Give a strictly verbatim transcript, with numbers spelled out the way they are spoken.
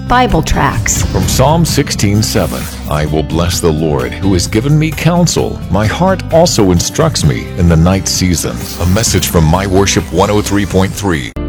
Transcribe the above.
Bible tracts. From Psalm sixteen seven, I will bless the Lord who has given me counsel. My heart also instructs me in the night seasons. A message from My Worship one oh three point three.